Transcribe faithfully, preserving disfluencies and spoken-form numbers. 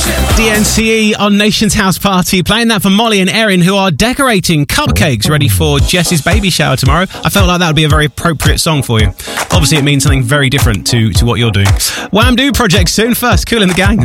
D N C E on Nation's House Party, playing that for Molly and Erin, who are decorating cupcakes ready for Jess's baby shower tomorrow. I felt like that would be a very appropriate song for you. Obviously, it means something very different to, to what you're doing. Wham Do project soon. First, Kool and the Gang.